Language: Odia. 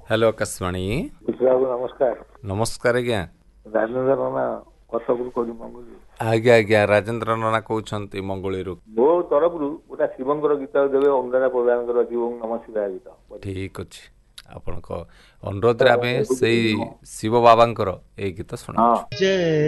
ହ୍ୟାଲୋ ଆକାଶବାଣୀ। ବାବୁ ନମସ୍କାର। ନମସ୍କାର ଆଜ୍ଞା। ରାଜେନ୍ଦ୍ର ନନା କଟକରୁ କହୁଛି ମଙ୍ଗୁଳି। ଆଜ୍ଞା ଆଜ୍ଞା ରାଜେନ୍ଦ୍ର ନନା କହୁଛନ୍ତି ମଙ୍ଗୁଳିରୁ। ମୋ ତରଫରୁ ଗୋଟେ ଶିବଙ୍କର ଗୀତ ଦେବେ ଅଙ୍ଗନା ପ୍ରଧାନଙ୍କର ଅଛି ଓಂ ନମ ଶିବାୟ ଗୀତ। ଠିକ ଅଛି ଆପଣଙ୍କ ଅନୁରୋଧରେ ଆମେ ସେଇ ଶିବ ବାବାଙ୍କର ଏଇ ଗୀତ ହଁ। ଶୁଣାଉଛୁ।